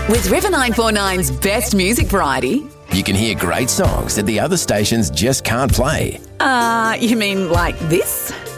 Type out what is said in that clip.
With River 949's best music variety. You can hear great songs that the other stations just can't play. You mean like this?